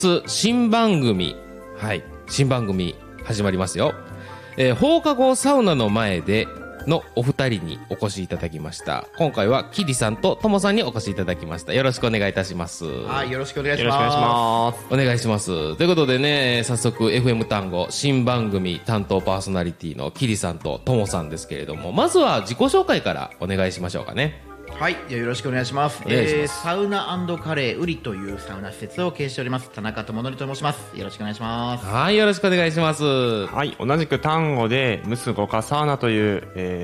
新番組、はい、新番組始まりますよ。放課後サウナの前でのお二人にお越しいただきました。今回はキリさんとトモさんにお越しいただきました。よろしくお願いいたします。 はい、よろしくお願いしよろしくお願いしまます。 お願いします。ということでね、早速 FM 単語新番組担当パーソナリティのキリさんとトモさんですけれども、まずは自己紹介からお願いしましょうかね。 す。はい、よろしくお願いします。 お願いしますサウナ&カレーウリというサウナ施設を経営しております田中智則と申します。よろしくお願いします。 はい、よろしくお願いします。 はい、同じく単語でムスゴカサウナという、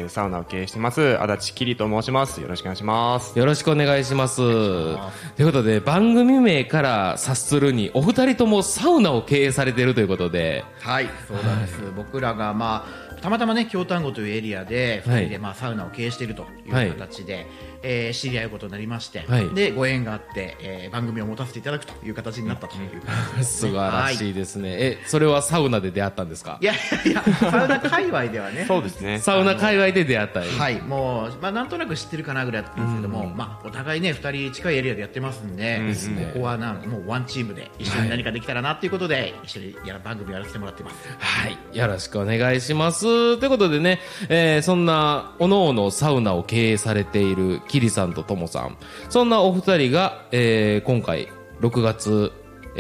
サウナを経営してます足立キリと申します。よろしくお願いします。 よろしくお願いします。ということで、番組名から察するに、お二人ともサウナを経営されているということで。 はい、そうなんです。僕らがたまたまね京丹後というエリアで2人でサウナを経営しているという形で、知り合うことになりまして、 はい、 でご縁があって、番組を持たせていただくという形になったという感じですね。 素晴らしいですね。それはサウナで出会ったんですか？ いやサウナ界隈ではねそうですね。 サウナ界隈で出会った。 はい、もう、なんとなく知ってるかなぐらいだったんですけども、お互いね2人近いエリアでやってますんで、ここはもうワンチームで一緒に何かできたらなということで、一緒に番組をやらせてもらってます。 はい、よろしくお願いします。ということでね、そんなおのおのサウナを経営されているキリさんとトモさん、そんなお二人が、今回6月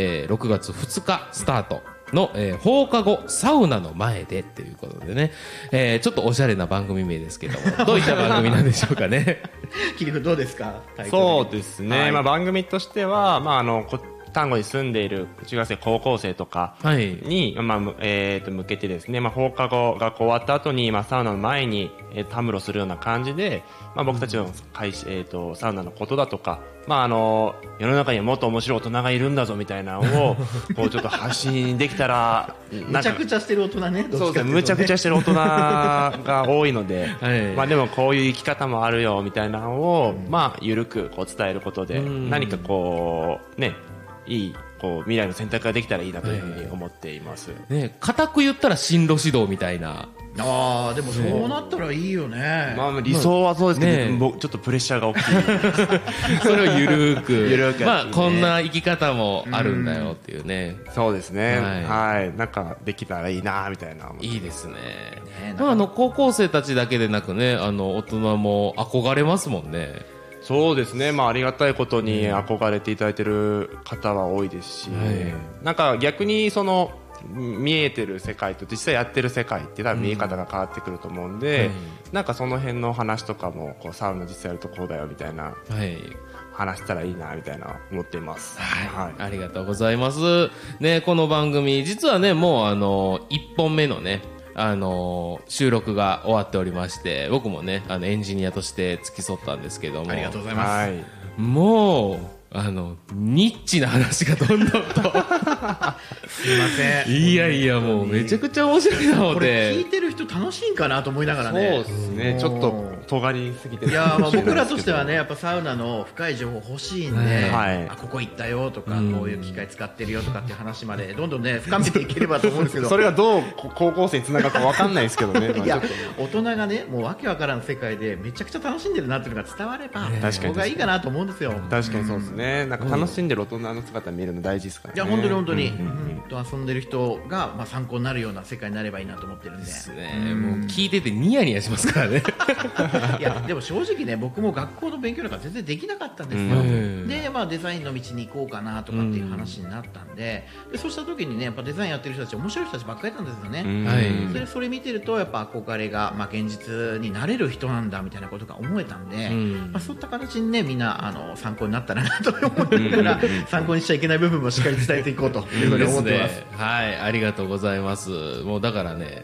2日スタートの、放課後サウナの前でということでね、ちょっとおしゃれな番組名ですけども、どういった番組なんでしょうかね。 キリ君どうですか？ そうですね、 はい、 番組としては、丹後に住んでいる中学生高校生とかに、向けてですね、放課後学校終わった後に、サウナの前に、たむろするような感じで、僕たちのサウナのことだとか、世の中にはもっと面白い大人がいるんだぞみたいなのをこうちょっと発信できたらむちゃくちゃしてる大人ね。 そうですね、むちゃくちゃしてる大人が多いので、 はい、 でもこういう生き方もあるよみたいなのを、緩くこう伝えることで、何かこうね、いい未来の選択ができたらいいなというふうに思っています。 ね、固く言ったら進路指導みたいな。 でもそうなったらいいよね。 理想はそうですけど、ちょっとプレッシャーが大きい。 それをゆるくこんな生き方もあるんだよっていうね。 そうですね。はい、なんかできたらいいなみたいな。 いいですね。高校生たちだけでなくね、大人も憧れますもんね。 そうですね、ありがたいことに憧れていただいている方は多いですし、なんか逆に見えてる世界と実際やってる世界って多分見え方が変わってくると思うんで、なんかその辺の話とかもサウナ実際やるとこうだよみたいな、話したらいいなみたいな思っています。 はい、ありがとうございますね。この番組実はね、もう1本目のね、収録が終わっておりまして、僕もねエンジニアとして付き添ったんですけども、 ありがとうございます。 もうニッチな話がどんどんとすいません。 いやもうめちゃくちゃ面白いなので、 これ聞いてる人楽しいんかなと思いながらね。 そうですね、ちょっと尖りすぎて、 いや僕らとしてはね、やっぱサウナの深い情報欲しいんで、ここ行ったよとか、こういう機械使ってるよとかっていう話までどんどんね深めていければと思うんですけど、 それがどう高校生につながるか分かんないですけどね。 いや、大人がねもうわけわからん世界でめちゃくちゃ楽しんでるなっていうのが伝われば、そこがいいかなと思うんですよ。 確かにそうですね。なんか楽しんでる大人の姿見るの大事ですからね。 いや本当に遊んでる人が参考になるような世界になればいいなと思ってるんで。 ですね。もう聞いててニヤニヤしますからね。 いやでも正直ね、僕も学校の勉強なんか全然できなかったんですよ。でデザインの道に行こうかなとかっていう話になったんで、そうした時にね、やっぱデザインやってる人たち面白い人たちばっかりなんですよね。それ見てるとやっぱ憧れが現実になれる人なんだみたいなことが思えたんで、そういった形にねみんな参考になったらなと思ってるから参考にしちゃいけない部分もしっかり伝えていこうというふうに思ってます。 はい、ありがとうございます。もうだからね、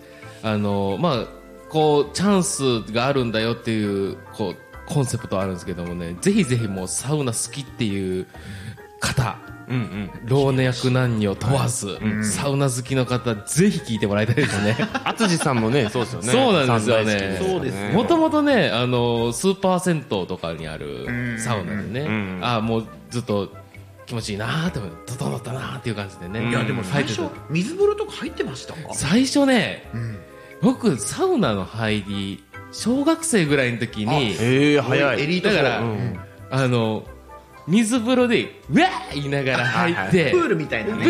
こうチャンスがあるんだよっていうコンセプトはあるんですけどもね、ぜひぜひもうサウナ好きっていう方、老若男女問わず、サウナ好きの方ぜひ聞いてもらいたいですね。 淳さんもね、そうですよね。 そうなんですよね。 そうですね。 もともとね、スーパー銭湯とかにあるサウナでね、もうずっと気持ちいいなーって整ったなーっていう感じでね。 いやでも最初水風呂とか入ってました？ 最初ね、僕サウナの入り小学生ぐらいの時に、 早い。 エリートだから水風呂でうわー言いながら入って、 プールみたいなね。